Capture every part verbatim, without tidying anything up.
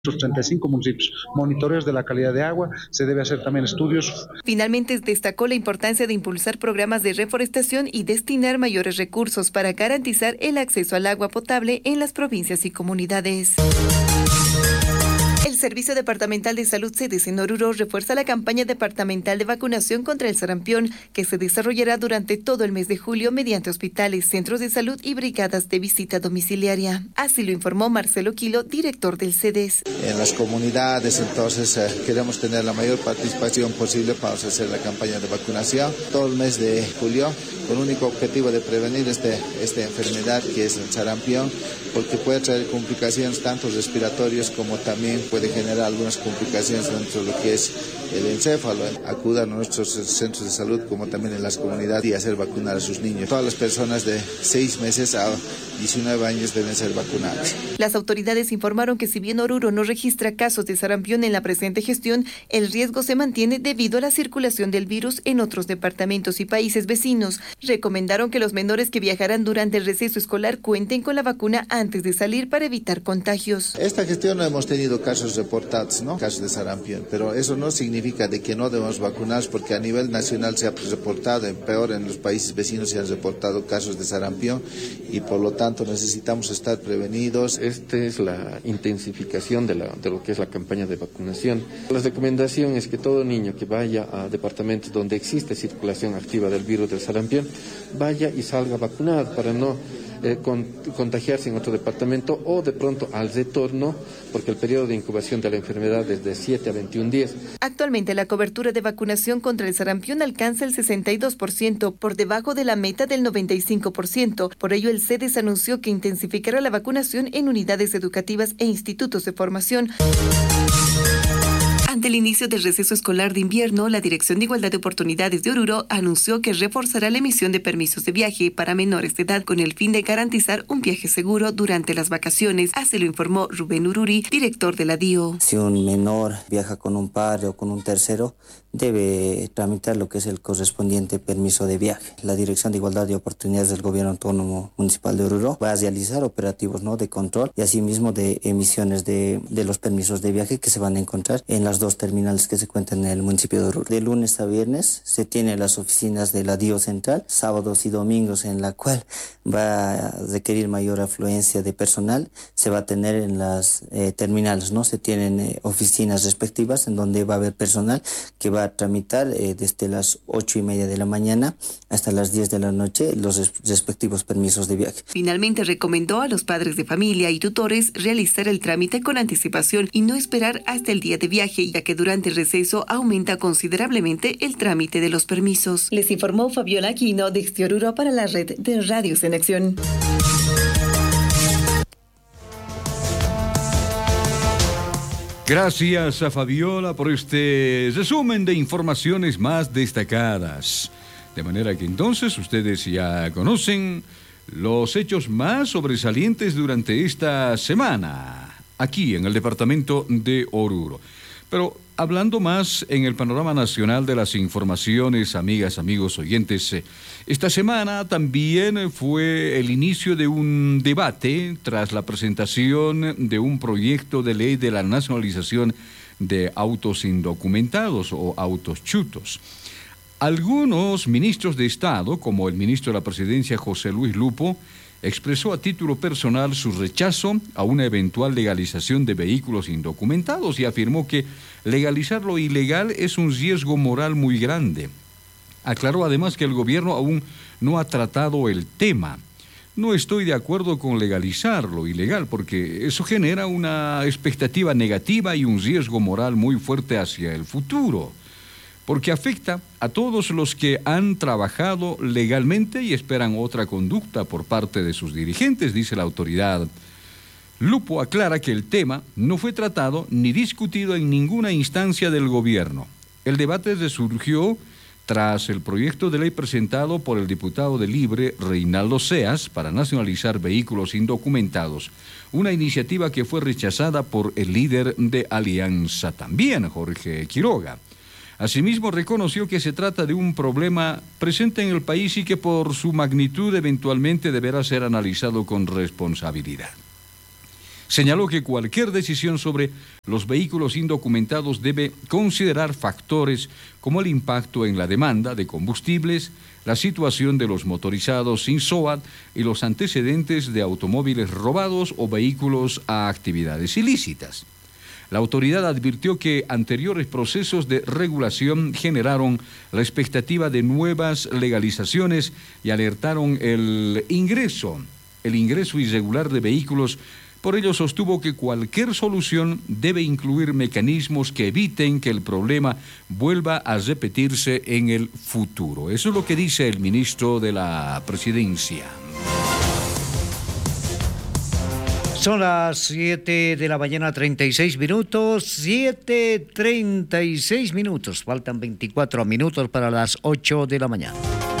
treinta y cinco municipios, monitoreos de la calidad de agua, se debe hacer también estudios. Finalmente destacó la importancia de impulsar programas de reforestación y destinar mayores recursos para garantizar el acceso al agua potable en las provincias y comunidades. El Servicio Departamental de Salud SEDES en Oruro refuerza la campaña departamental de vacunación contra el sarampión que se desarrollará durante todo el mes de julio mediante hospitales, centros de salud y brigadas de visita domiciliaria. Así lo informó Marcelo Quilo, director del SEDES. En las comunidades, entonces, eh, queremos tener la mayor participación posible para hacer la campaña de vacunación todo el mes de julio, con el único objetivo de prevenir este, esta enfermedad que es el sarampión, porque puede traer complicaciones tanto respiratorias como también puede generar algunas complicaciones dentro de lo que es el encéfalo. Acudan a nuestros centros de salud como también en las comunidades y hacer vacunar a sus niños. Todas las personas de seis meses a diecinueve años deben ser vacunadas. Las autoridades informaron que si bien Oruro no registra casos de sarampión en la presente gestión, el riesgo se mantiene debido a la circulación del virus en otros departamentos y países vecinos. Recomendaron que los menores que viajarán durante el receso escolar cuenten con la vacuna antes de salir para evitar contagios. Esta gestión no hemos tenido casos reportados, ¿no? Casos de sarampión, pero eso no significa de que no debemos vacunarnos, porque a nivel nacional se ha reportado, en peor en los países vecinos se han reportado casos de sarampión y por lo tanto necesitamos estar prevenidos. Esta es la intensificación de, la, de lo que es la campaña de vacunación. La recomendación es que todo niño que vaya a departamentos donde existe circulación activa del virus del sarampión vaya y salga vacunado para no Eh, con, contagiarse en otro departamento o de pronto al retorno, porque el periodo de incubación de la enfermedad es de siete a veintiún días. Actualmente la cobertura de vacunación contra el sarampión alcanza el sesenta y dos por ciento, por debajo de la meta del noventa y cinco por ciento. Por ello el SEDES anunció que intensificará la vacunación en unidades educativas e institutos de formación. Ante el inicio del receso escolar de invierno, la Dirección de Igualdad de Oportunidades de Oruro anunció que reforzará la emisión de permisos de viaje para menores de edad con el fin de garantizar un viaje seguro durante las vacaciones. Así lo informó Rubén Ururi, director de la D I O. Si un menor viaja con un padre o con un tercero, debe tramitar lo que es el correspondiente permiso de viaje. La Dirección de Igualdad de Oportunidades del Gobierno Autónomo Municipal de Oruro va a realizar operativos, ¿no?, de control y asimismo de emisiones de, de los permisos de viaje que se van a encontrar en las dos terminales que se cuentan en el municipio de Oruro. De lunes a viernes se tienen las oficinas de la D I O central, sábados y domingos en la cual va a requerir mayor afluencia de personal, se va a tener en las eh, terminales, ¿no? Se tienen eh, oficinas respectivas en donde va a haber personal que va a tramitar eh, desde las ocho y media de la mañana hasta las diez de la noche los res- respectivos permisos de viaje. Finalmente recomendó a los padres de familia y tutores realizar el trámite con anticipación y no esperar hasta el día de viaje, ya que durante el receso aumenta considerablemente el trámite de los permisos. Les informó Fabiola Aquino de Oruro para la red de Radios en Acción. Gracias a Fabiola por este resumen de informaciones más destacadas. De manera que entonces ustedes ya conocen los hechos más sobresalientes durante esta semana, aquí en el departamento de Oruro. Pero hablando más en el panorama nacional de las informaciones, amigas, amigos, oyentes, esta semana también fue el inicio de un debate tras la presentación de un proyecto de ley de la nacionalización de autos indocumentados o autos chutos. Algunos ministros de Estado, como el ministro de la Presidencia José Luis Lupo, expresó a título personal su rechazo a una eventual legalización de vehículos indocumentados y afirmó que legalizar lo ilegal es un riesgo moral muy grande. Aclaró además que el gobierno aún no ha tratado el tema. No estoy de acuerdo con legalizar lo ilegal porque eso genera una expectativa negativa y un riesgo moral muy fuerte hacia el futuro, porque afecta a todos los que han trabajado legalmente y esperan otra conducta por parte de sus dirigentes, dice la autoridad. Lupo aclara que el tema no fue tratado ni discutido en ninguna instancia del gobierno. El debate resurgió tras el proyecto de ley presentado por el diputado de Libre, Reinaldo Seas, para nacionalizar vehículos indocumentados, una iniciativa que fue rechazada por el líder de Alianza también, Jorge Quiroga. Asimismo, reconoció que se trata de un problema presente en el país y que por su magnitud eventualmente deberá ser analizado con responsabilidad. Señaló que cualquier decisión sobre los vehículos indocumentados debe considerar factores como el impacto en la demanda de combustibles, la situación de los motorizados sin S O A T y los antecedentes de automóviles robados o vehículos a actividades ilícitas. La autoridad advirtió que anteriores procesos de regulación generaron la expectativa de nuevas legalizaciones y alertaron el ingreso, el ingreso irregular de vehículos. Por ello sostuvo que cualquier solución debe incluir mecanismos que eviten que el problema vuelva a repetirse en el futuro. Eso es lo que dice el ministro de la Presidencia. Son las siete de la mañana, treinta y seis minutos, siete treinta y seis minutos. Faltan veinticuatro minutos para las ocho de la mañana.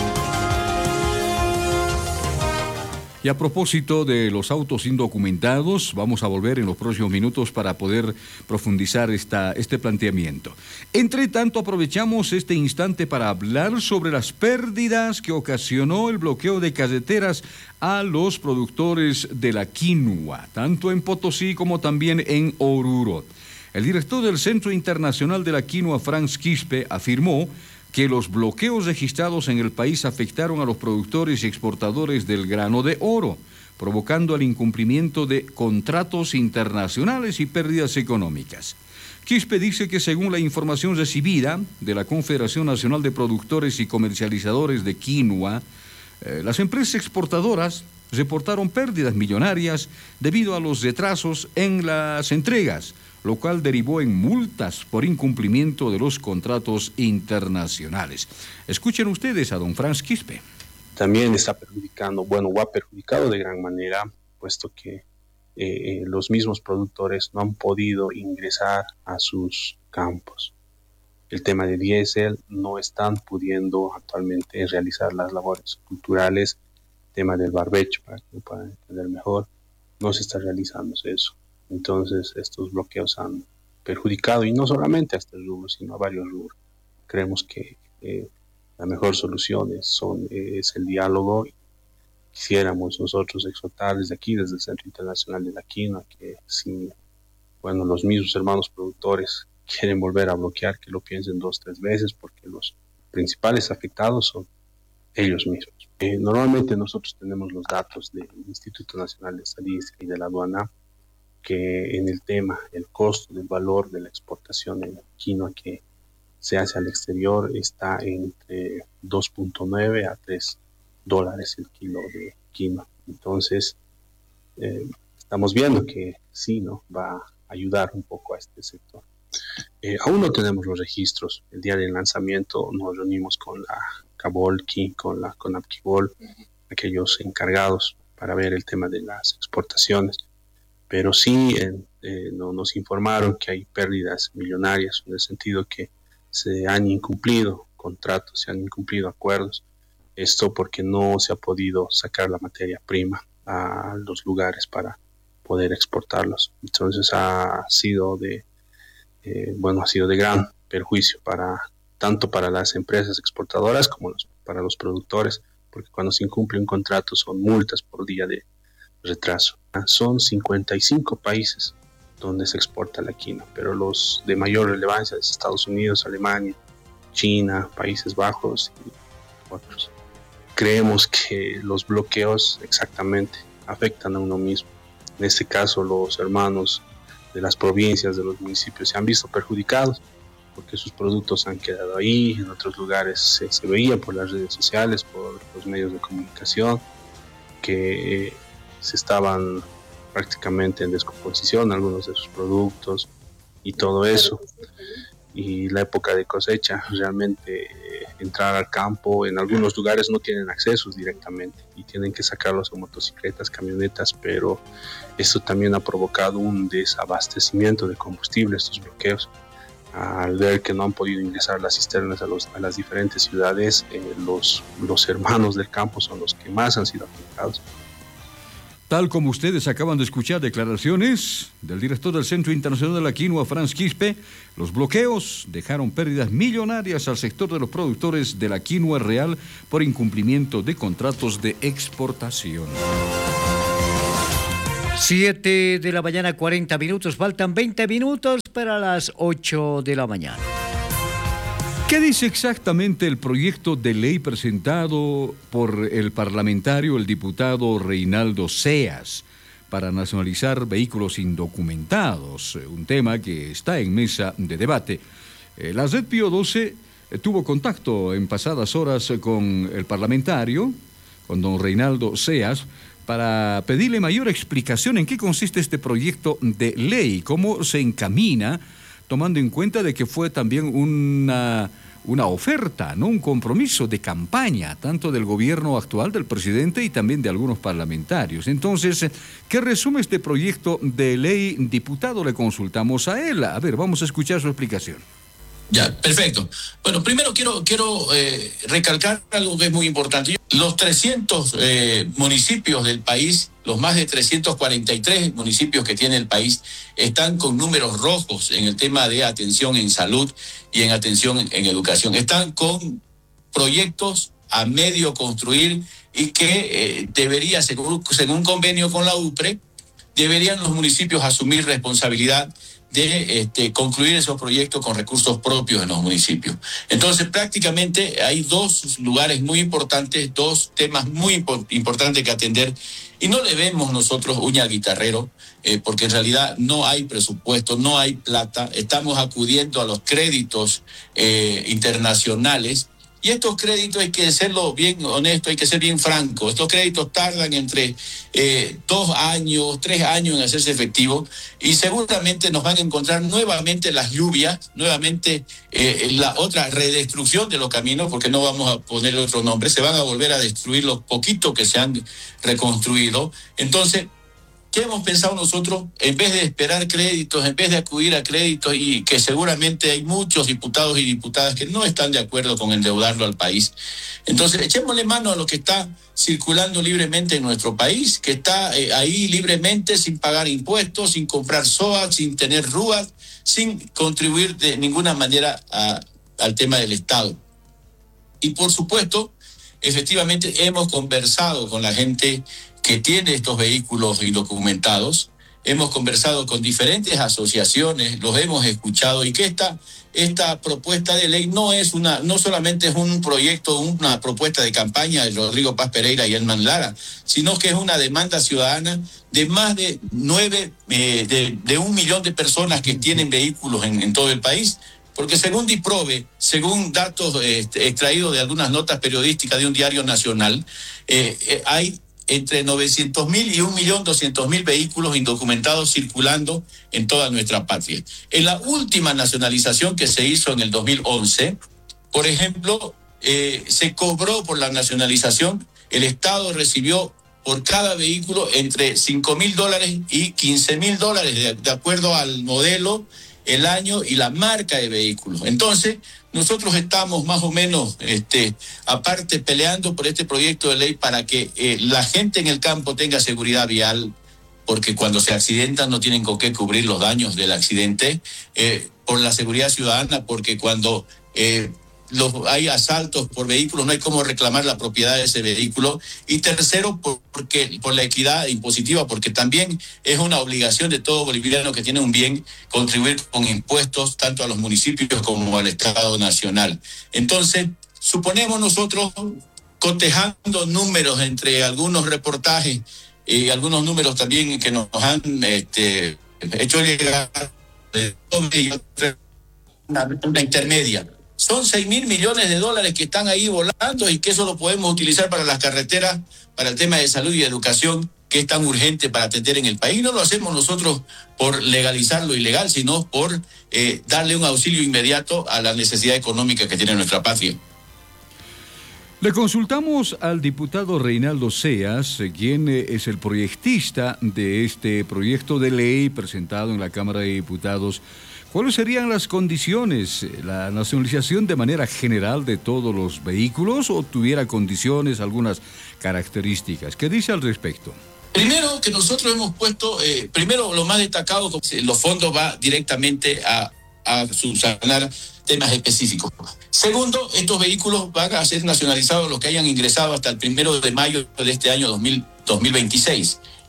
Y a propósito de los autos indocumentados, vamos a volver en los próximos minutos para poder profundizar esta, este planteamiento. Entre tanto, aprovechamos este instante para hablar sobre las pérdidas que ocasionó el bloqueo de carreteras a los productores de la quinoa, tanto en Potosí como también en Oruro. El director del Centro Internacional de la Quinoa, Franz Quispe, afirmó que los bloqueos registrados en el país afectaron a los productores y exportadores del grano de oro, provocando el incumplimiento de contratos internacionales y pérdidas económicas. Quispe dice que según la información recibida de la Confederación Nacional de Productores y Comercializadores de Quinoa, eh, las empresas exportadoras reportaron pérdidas millonarias debido a los retrasos en las entregas, lo cual derivó en multas por incumplimiento de los contratos internacionales. Escuchen ustedes a don Franz Quispe. También está perjudicando, bueno, o ha perjudicado de gran manera, puesto que eh, los mismos productores no han podido ingresar a sus campos. El tema de diésel, no están pudiendo actualmente realizar las labores culturales. El tema del barbecho, para que lo puedan entender mejor, no se está realizando eso. Entonces, estos bloqueos han perjudicado, y no solamente a este rubro, sino a varios rubros. Creemos que eh, la mejor solución es, son, eh, es el diálogo. Quisiéramos nosotros exhortar desde aquí, desde el Centro Internacional de la Quinoa, que si bueno, los mismos hermanos productores quieren volver a bloquear, que lo piensen dos, tres veces, porque los principales afectados son ellos mismos. Eh, normalmente nosotros tenemos los datos del Instituto Nacional de Estadística y de la Aduana, que en el tema, el costo del valor de la exportación de quinoa que se hace al exterior está entre dos punto nueve a tres dólares el kilo de quinoa. Entonces, eh, estamos viendo que sí, ¿no?, va a ayudar un poco a este sector. Eh, aún no tenemos los registros. El día del lanzamiento nos reunimos con la Cabolqui, con la Conapquibol, aquellos encargados para ver el tema de las exportaciones. Pero sí eh, eh, no, nos informaron que hay pérdidas millonarias, en el sentido que se han incumplido contratos, se han incumplido acuerdos. Esto porque no se ha podido sacar la materia prima a los lugares para poder exportarlos. Entonces ha sido de, eh, bueno, ha sido de gran perjuicio para tanto para las empresas exportadoras como los, para los productores, porque cuando se incumple un contrato son multas por día de retraso. Son cincuenta y cinco países donde se exporta la quinoa, pero los de mayor relevancia es Estados Unidos, Alemania, China, Países Bajos y otros. Creemos que los bloqueos exactamente afectan a uno mismo. En este caso, los hermanos de las provincias, de los municipios, se han visto perjudicados porque sus productos han quedado ahí. En otros lugares se, se veía por las redes sociales, por los medios de comunicación, que se estaban prácticamente en descomposición algunos de sus productos y todo eso. Y la época de cosecha, realmente eh, entrar al campo, en algunos lugares no tienen accesos directamente y tienen que sacarlos en motocicletas, camionetas, pero esto también ha provocado un desabastecimiento de combustible, estos bloqueos. Al ver que no han podido ingresar las cisternas a, los, a las diferentes ciudades, eh, los, los hermanos del campo son los que más han sido afectados. Tal como ustedes acaban de escuchar declaraciones del director del Centro Internacional de la Quinoa, Franz Quispe, los bloqueos dejaron pérdidas millonarias al sector de los productores de la quinoa real por incumplimiento de contratos de exportación. siete de la mañana, cuarenta minutos. Faltan veinte minutos para las ocho de la mañana. ¿Qué dice exactamente el proyecto de ley presentado por el parlamentario, el diputado Reinaldo Seas, para nacionalizar vehículos indocumentados? Un tema que está en mesa de debate. Eh, la Red Pío doce eh, tuvo contacto en pasadas horas con el parlamentario, con don Reinaldo Seas, para pedirle mayor explicación en qué consiste este proyecto de ley, cómo se encamina, tomando en cuenta de que fue también una, una oferta, ¿no? Un compromiso de campaña, tanto del gobierno actual, del presidente y también de algunos parlamentarios. Entonces, ¿qué resume este proyecto de ley? Diputado, le consultamos a él. A ver, vamos a escuchar su explicación. Ya, perfecto. Bueno, primero quiero, quiero eh, recalcar algo que es muy importante. Los trescientos eh, municipios del país, los más de trescientos cuarenta y tres municipios que tiene el país, están con números rojos en el tema de atención en salud y en atención en educación. Están con proyectos a medio construir y que eh, debería, según, según convenio con la UPRE, deberían los municipios asumir responsabilidad de este, concluir esos proyectos con recursos propios en los municipios. Entonces, prácticamente hay dos lugares muy importantes, dos temas muy impo- importantes que atender, y no le vemos nosotros uña al guitarrero, eh, porque en realidad no hay presupuesto, no hay plata, estamos acudiendo a los créditos eh, internacionales. Y estos créditos hay que serlo bien honesto, hay que ser bien franco. Estos créditos tardan entre eh, dos años, tres años en hacerse efectivo, y seguramente nos van a encontrar nuevamente las lluvias, nuevamente eh, la otra redestrucción de los caminos, porque no vamos a poner otro nombre, se van a volver a destruir los poquitos que se han reconstruido. Entonces, ¿qué hemos pensado nosotros? En vez de esperar créditos, en vez de acudir a créditos, y que seguramente hay muchos diputados y diputadas que no están de acuerdo con endeudarlo al país. Entonces, echémosle mano a lo que está circulando libremente en nuestro país, que está eh, ahí libremente, sin pagar impuestos, sin comprar S O A, sin tener R U A, sin contribuir de ninguna manera a, al tema del Estado. Y por supuesto, efectivamente hemos conversado con la gente que tiene estos vehículos indocumentados, hemos conversado con diferentes asociaciones, los hemos escuchado, y que esta, esta propuesta de ley no es una, no solamente es un proyecto, una propuesta de campaña de Rodrigo Paz Pereira y Elman Lara, sino que es una demanda ciudadana de más de nueve, eh, de, de un millón de personas que tienen vehículos en, en todo el país. Porque según DIPROVE, según datos eh, extraídos de algunas notas periodísticas de un diario nacional, eh, eh, hay entre novecientos mil y un millón doscientos mil vehículos indocumentados circulando en toda nuestra patria. En la última nacionalización que se hizo en el dos mil once, por ejemplo, eh, se cobró por la nacionalización, el Estado recibió por cada vehículo entre cinco mil dólares y quince mil dólares, de, de acuerdo al modelo, el año y la marca de vehículos. Entonces, nosotros estamos más o menos, este, aparte, peleando por este proyecto de ley para que eh, la gente en el campo tenga seguridad vial, porque cuando se accidentan no tienen con qué cubrir los daños del accidente, eh, por la seguridad ciudadana, porque cuando eh, los, hay asaltos por vehículos no hay cómo reclamar la propiedad de ese vehículo, y tercero, por, porque, por la equidad impositiva, porque también es una obligación de todo boliviano que tiene un bien contribuir con impuestos tanto a los municipios como al Estado Nacional. Entonces, suponemos nosotros, cotejando números entre algunos reportajes y algunos números también que nos han este, hecho llegar de una, una intermedia, son seis mil millones de dólares que están ahí volando, y que eso lo podemos utilizar para las carreteras, para el tema de salud y educación, que es tan urgente para atender en el país. No lo hacemos nosotros por legalizar lo ilegal, sino por eh, darle un auxilio inmediato a la necesidad económica que tiene nuestra patria. Le consultamos al diputado Reinaldo Seas, quien es el proyectista de este proyecto de ley presentado en la Cámara de Diputados. ¿Cuáles serían las condiciones? ¿La nacionalización de manera general de todos los vehículos o tuviera condiciones, algunas características? ¿Qué dice al respecto? Primero, que nosotros hemos puesto, eh, primero lo más destacado, los fondos va directamente a, a subsanar temas específicos. Segundo, estos vehículos van a ser nacionalizados los que hayan ingresado hasta el primero de mayo de este año dos mil veintiséis.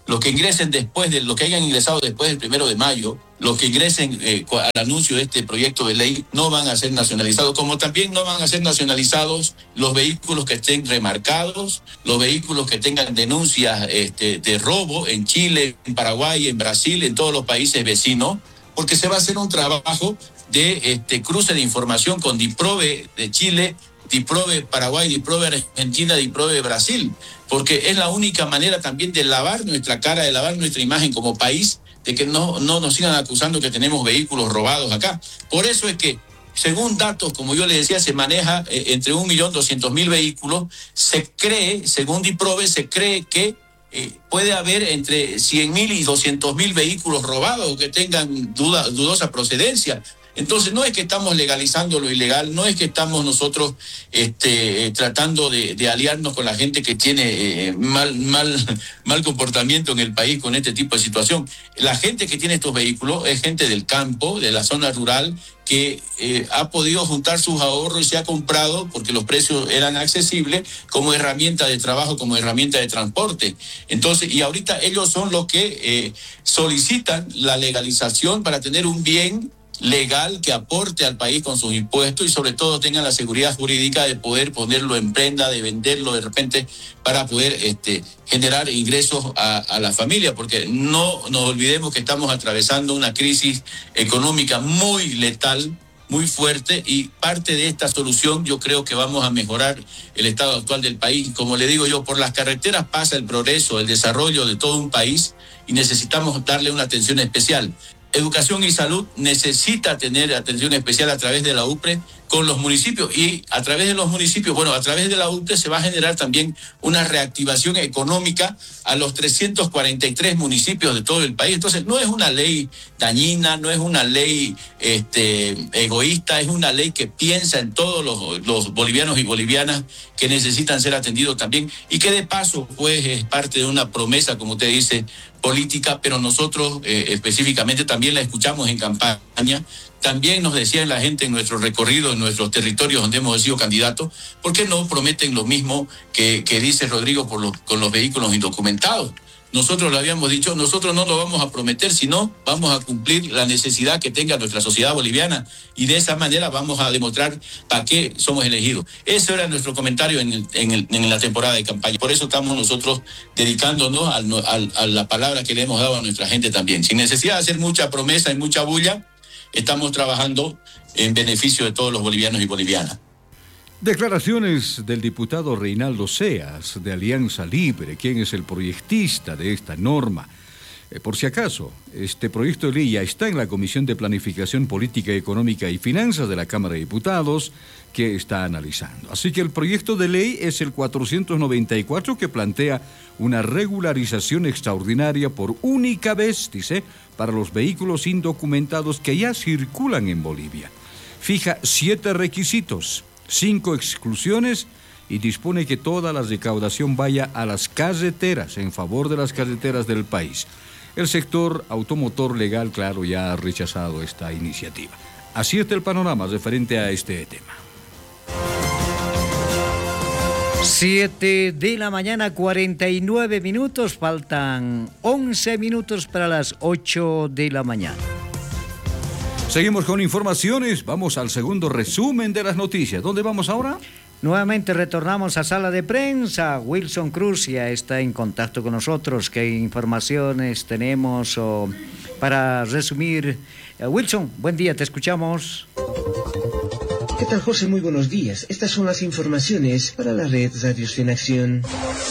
Los que ingresen después de, los que hayan ingresado después del primero de mayo, los que ingresen eh, al anuncio de este proyecto de ley no van a ser nacionalizados, como también no van a ser nacionalizados los vehículos que estén remarcados, los vehículos que tengan denuncias este, de robo en Chile, en Paraguay, en Brasil, en todos los países vecinos, porque se va a hacer un trabajo de este, cruce de información con DIPROVE de Chile, DIPROVE Paraguay, DIPROVE Argentina, DIPROVE Brasil, porque es la única manera también de lavar nuestra cara, de lavar nuestra imagen como país, de que no, no nos sigan acusando que tenemos vehículos robados acá. Por eso es que, según datos, como yo les decía, se maneja eh, entre un millón doscientos mil vehículos. Se cree, según DIPROVE, se cree que eh, puede haber entre cien mil y doscientos mil vehículos robados que tengan duda, dudosa procedencia. Entonces no es que estamos legalizando lo ilegal, no es que estamos nosotros este, tratando de, de aliarnos con la gente que tiene eh, mal, mal, mal comportamiento en el país con este tipo de situación. La gente que tiene estos vehículos es gente del campo, de la zona rural, que eh, ha podido juntar sus ahorros y se ha comprado, porque los precios eran accesibles, como herramienta de trabajo, como herramienta de transporte. Entonces, y ahorita ellos son los que eh, solicitan la legalización para tener un bien legal que aporte al país con sus impuestos y sobre todo tengan la seguridad jurídica de poder ponerlo en prenda, de venderlo de repente para poder este, generar ingresos a, a la familia, porque no nos olvidemos que estamos atravesando una crisis económica muy letal, muy fuerte, y parte de esta solución yo creo que vamos a mejorar el estado actual del país. Como le digo yo, por las carreteras pasa el progreso, el desarrollo de todo un país y necesitamos darle una atención especial. Educación y salud necesita tener atención especial a través de la U P R E con los municipios, y a través de los municipios, bueno, a través de la U P R E se va a generar también una reactivación económica a los trescientos cuarenta y tres municipios de todo el país. Entonces no es una ley dañina, no es una ley este, egoísta, es una ley que piensa en todos los, los bolivianos y bolivianas que necesitan ser atendidos también, y que de paso pues es parte de una promesa, como usted dice, política, pero nosotros eh, específicamente también la escuchamos en campaña. También nos decía la gente en nuestro recorrido, en nuestros territorios donde hemos sido candidatos, ¿por qué no prometen lo mismo que, que dice Rodrigo por los, con los vehículos indocumentados? Nosotros lo habíamos dicho, nosotros no lo vamos a prometer, sino vamos a cumplir la necesidad que tenga nuestra sociedad boliviana, y de esa manera vamos a demostrar para qué somos elegidos. Ese era nuestro comentario en, el, en, el, en la temporada de campaña. Por eso estamos nosotros dedicándonos al, al, a la palabra que le hemos dado a nuestra gente también. Sin necesidad de hacer mucha promesa y mucha bulla, estamos trabajando en beneficio de todos los bolivianos y bolivianas. Declaraciones del diputado Reinaldo Seas, de Alianza Libre, quien es el proyectista de esta norma. Eh, por si acaso, este proyecto de ley ya está en la Comisión de Planificación Política, Económica y Finanzas de la Cámara de Diputados, que está analizando. Así que el proyecto de ley es el cuatrocientos noventa y cuatro, que plantea una regularización extraordinaria por única vez, dice, para los vehículos indocumentados que ya circulan en Bolivia. Fija siete requisitos, cinco exclusiones, y dispone que toda la recaudación vaya a las carreteras, en favor de las carreteras del país. El sector automotor legal, claro, ya ha rechazado esta iniciativa. Así está el panorama referente a este tema. Siete de la mañana, cuarenta y nueve minutos, faltan once minutos para las ocho de la mañana. Seguimos con informaciones, vamos al segundo resumen de las noticias. ¿Dónde vamos ahora? Nuevamente retornamos a sala de prensa. Wilson Cruz ya está en contacto con nosotros. ¿Qué informaciones tenemos oh, para resumir? Uh, Wilson, buen día, te escuchamos. ¿Qué tal, José? Muy buenos días. Estas son las informaciones para la red Radios en Acción.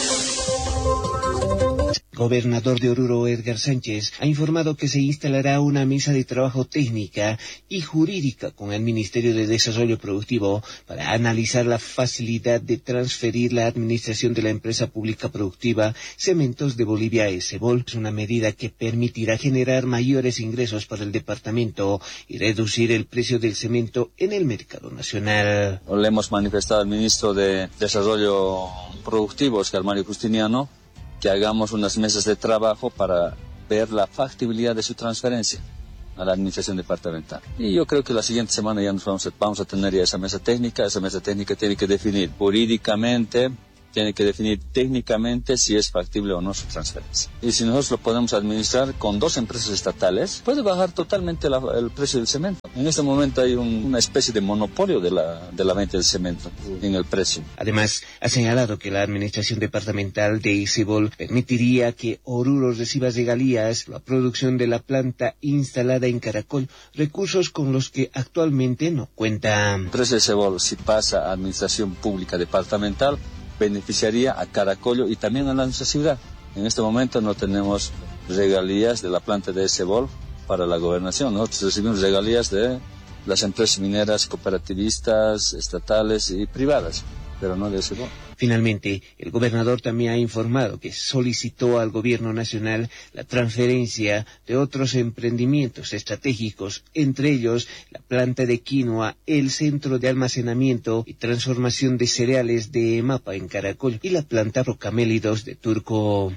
Gobernador de Oruro, Edgar Sánchez, ha informado que se instalará una mesa de trabajo técnica y jurídica con el Ministerio de Desarrollo Productivo para analizar la facilidad de transferir la administración de la empresa pública productiva Cementos de Bolivia, Esebol. Es una medida que permitirá generar mayores ingresos para el departamento y reducir el precio del cemento en el mercado nacional. Le hemos manifestado al ministro de Desarrollo Productivo, Oscar Mario Justiniano, que hagamos unas mesas de trabajo para ver la factibilidad de su transferencia a la administración departamental. Y yo creo que la siguiente semana ya nos vamos a, vamos a tener ya esa mesa técnica. Esa mesa técnica tiene que definir jurídicamente tiene que definir técnicamente si es factible o no su transferencia. Y si nosotros lo podemos administrar con dos empresas estatales, puede bajar totalmente la, el precio del cemento. En este momento hay un, una especie de monopolio de la, de la venta del cemento en el precio. Además, ha señalado que la administración departamental de Isebol permitiría que Oruro reciba regalías la producción de la planta instalada en Caracol, recursos con los que actualmente no cuenta. El precio de Isebol, si pasa a administración pública departamental, beneficiaría a Caracollo y también a nuestra ciudad. En este momento no tenemos regalías de la planta de Isebol para la gobernación. Nosotros recibimos regalías de las empresas mineras cooperativistas, estatales y privadas, pero no de Isebol. Finalmente, el gobernador también ha informado que solicitó al gobierno nacional la transferencia de otros emprendimientos estratégicos, entre ellos la planta de quinoa, el centro de almacenamiento y transformación de cereales de Emapa en Caracol y la planta Rocamélidos de Turco.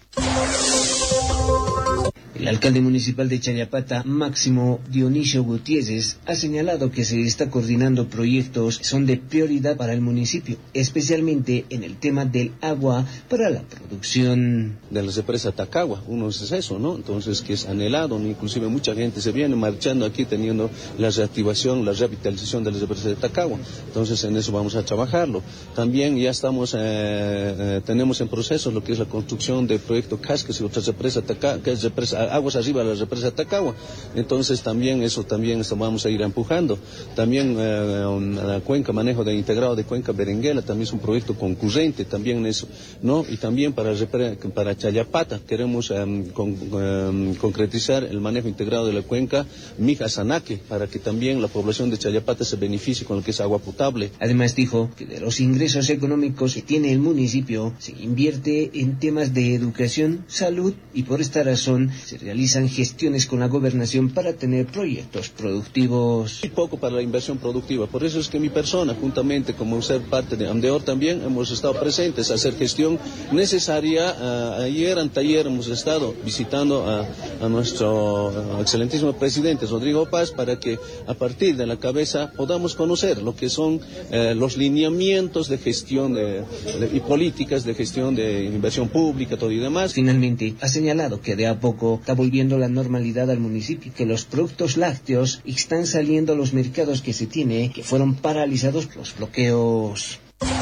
El alcalde municipal de Chayapata, Máximo Dionisio Gutiérrez, ha señalado que se está coordinando proyectos que son de prioridad para el municipio, especialmente en el tema del agua para la producción. De la represa Tacagua, uno es eso, ¿no? Entonces, que es anhelado, ¿no? Inclusive mucha gente se viene marchando aquí teniendo la reactivación, la revitalización de la represa de Tacagua. Entonces, en eso vamos a trabajarlo. También ya estamos, eh, eh, tenemos en proceso lo que es la construcción del proyecto Cascas y otra represa Tacagua, que es represa aguas arriba de la represa Tacagua. Entonces también eso también esto vamos a ir empujando. También eh, la cuenca, manejo de integrado de cuenca Berenguela, también es un proyecto concurrente también en eso, ¿no? Y también para para Chayapata queremos eh, con, eh, concretizar el manejo integrado de la cuenca Mija-Sanaque para que también la población de Chayapata se beneficie con lo que es agua potable. Además dijo que de los ingresos económicos que tiene el municipio se invierte en temas de educación, salud y por esta razón se realizan gestiones con la gobernación para tener proyectos productivos. Muy poco para la inversión productiva, por eso es que mi persona, juntamente como ser parte de AMDEOR también, hemos estado presentes a hacer gestión necesaria. Uh, ayer, anteayer, hemos estado visitando a, a nuestro uh, excelentísimo presidente Rodrigo Paz para que a partir de la cabeza podamos conocer lo que son uh, los lineamientos de gestión de, de, y políticas de gestión de inversión pública, todo y demás. Finalmente, ha señalado que de a poco está volviendo la normalidad al municipio, que los productos lácteos están saliendo a los mercados que se tiene, que fueron paralizados por los bloqueos.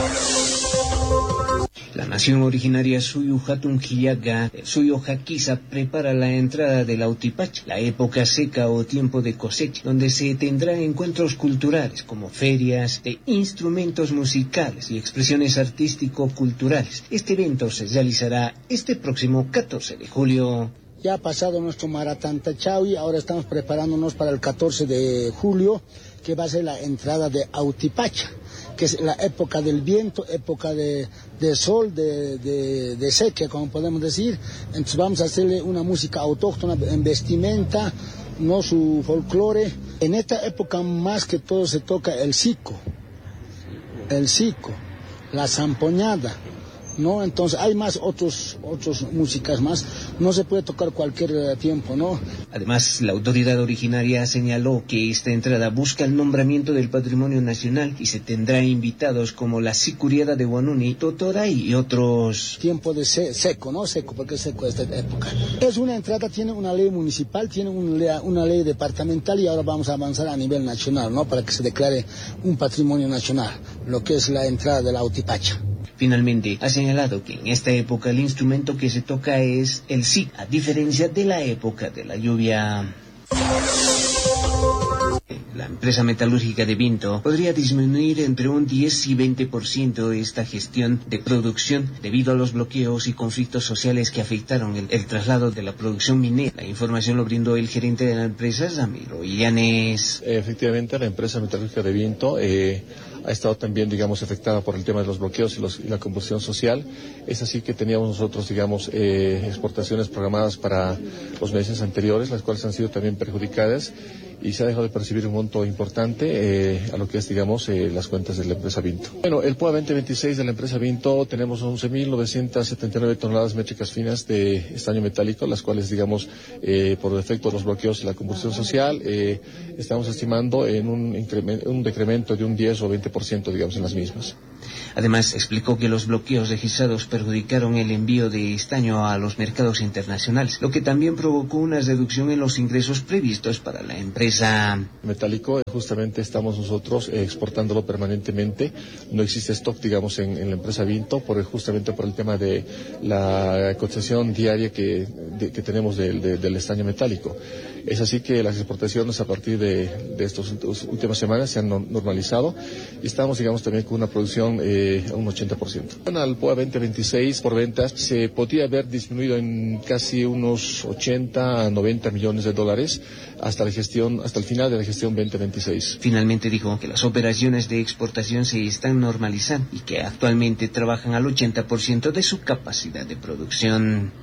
La nación originaria Suyu Hatun Hiyaga, Suyo Jaquiza, prepara la entrada del Autipacha, la época seca o tiempo de cosecha, donde se tendrán encuentros culturales como ferias de instrumentos musicales y expresiones artístico-culturales. Este evento se realizará este próximo catorce de julio. Ya ha pasado nuestro Maratantachawi, ahora estamos preparándonos para el catorce de julio, que va a ser la entrada de Autipacha, que es la época del viento, época de, de sol, de, de, de sequía, como podemos decir. Entonces vamos a hacerle una música autóctona en vestimenta, no su folclore. En esta época más que todo se toca el sico, el sico, la zampoñada, ¿no? Entonces hay más otros otros músicas más, no se puede tocar cualquier tiempo, ¿no? Además, la autoridad originaria señaló que esta entrada busca el nombramiento del patrimonio nacional y se tendrá invitados como la Sicuriada de Guanuni, Totoray y otros. Tiempo de se seco, ¿no? Seco, porque es seco esta época. Es una entrada, tiene una ley municipal, tiene una ley, una ley departamental y ahora vamos a avanzar a nivel nacional, ¿no? Para que se declare un patrimonio nacional, lo que es la entrada de la Autipacha. Finalmente, ha señalado que en esta época el instrumento que se toca es el sí, a diferencia de la época de la lluvia. La empresa metalúrgica de Vinto podría disminuir entre un diez y veinte por ciento esta gestión de producción debido a los bloqueos y conflictos sociales que afectaron el, el traslado de la producción minera. La información lo brindó el gerente de la empresa, Ramiro Illanes. Efectivamente, la empresa metalúrgica de Vinto eh, ha estado también, digamos, afectada por el tema de los bloqueos y, los, y la combustión social. Es así que teníamos nosotros, digamos, eh, exportaciones programadas para los meses anteriores, las cuales han sido también perjudicadas y se ha dejado de percibir un monto importante eh, a lo que es, digamos, eh, las cuentas de la empresa Vinto. Bueno, el P O A veinte veintiséis de la empresa Vinto tenemos once mil novecientas setenta y nueve toneladas métricas finas de estaño metálico, las cuales, digamos, eh, por efecto de los bloqueos y la combustión social, eh, estamos estimando en un, incremento, un decremento de un diez o veinte por ciento, digamos, en las mismas. Además, explicó que los bloqueos registrados perjudicaron el envío de estaño a los mercados internacionales, lo que también provocó una reducción en los ingresos previstos para la empresa. Metálico, justamente estamos nosotros eh, exportándolo permanentemente. No existe stock, digamos, en, en la empresa Vinto, por, justamente por el tema de la cotización diaria que, de, que tenemos de, de, del estaño metálico. Es así que las exportaciones a partir de, de estas últimas semanas se han normalizado y estamos, digamos, también con una producción eh, a un ochenta por ciento. Al P O A veinte veintiséis por ventas se podría haber disminuido en casi unos ochenta a noventa millones de dólares hasta la gestión, hasta el final de la gestión veinte veintiséis. Finalmente dijo que las operaciones de exportación se están normalizando y que actualmente trabajan al ochenta por ciento de su capacidad de producción.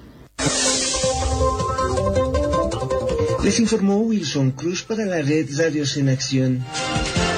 Les informó Wilson Cruz para la red Radios en Acción.